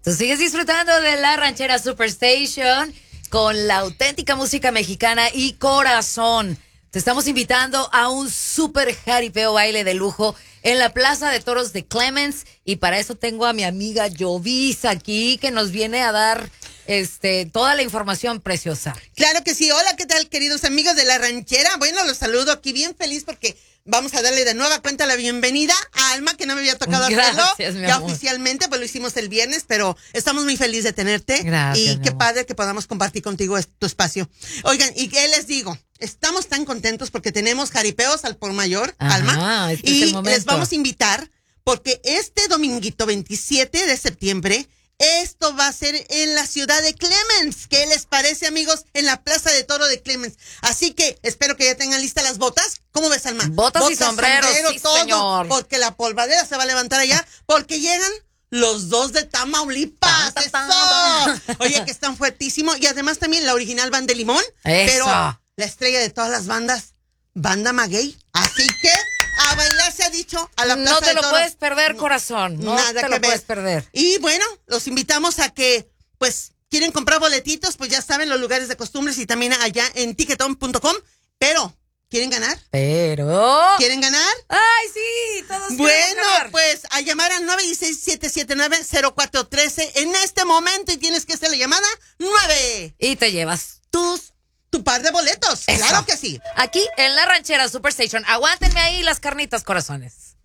Tú sigues disfrutando de la Ranchera Superstation con la auténtica música mexicana y corazón. Te estamos invitando a un super jaripeo baile de lujo en la Plaza de Toros de Clements. Y para eso tengo a mi amiga Jovis aquí, que nos viene a dar toda la información preciosa. Claro que sí. Hola, ¿qué tal, queridos amigos de la Ranchera? Bueno, los saludo aquí bien feliz porque vamos a darle de nueva cuenta la bienvenida a Alma, que no me había tocado hacerlo. Gracias, mi ya amor. Oficialmente, pues lo hicimos el viernes, pero estamos muy felices de tenerte. Gracias, y mi qué amor. padre que podamos compartir contigo tu espacio. Oigan, ¿y qué les digo? Estamos tan contentos porque tenemos jaripeos al por mayor, Ajá, Alma. este y es el momento. les vamos a invitar porque este dominguito 27 de septiembre, esto va a ser en la ciudad de Clements. ¿Qué les parece, amigos? En la Plaza de Toro de Clements. Así que espero que ya tengan listas las botas. ¿Cómo ves, Alma? Botas y sombreros, sí, todo, señor. porque la polvadera se va a levantar allá, porque llegan los dos de Tamaulipas. Tan, tan, tan. ¡Eso! Oye, que están fuertísimos. Y además también la original Banda de Limón. Eso. Pero la estrella de todas las bandas, Banda Maguey. Así que a bailar se ha dicho a la Plaza No te de lo Toros. puedes perder, corazón. No Nada te que lo ver. puedes perder. Y bueno, los invitamos a que, pues, quieren comprar boletitos, pues ya saben, los lugares de costumbres y también allá en ticketon.com. Pero, ¿quieren ganar? Pero... ¿Quieren ganar? ¡Ay, sí! Todos quieren Bueno, ganar. pues a llamar al 916-779-0413 en este momento y tienes que hacer la llamada 9. Y te llevas Tu par de boletos. Eso. Claro que sí. Aquí en la Ranchera Superstation. Aguántenme ahí las carnitas, corazones.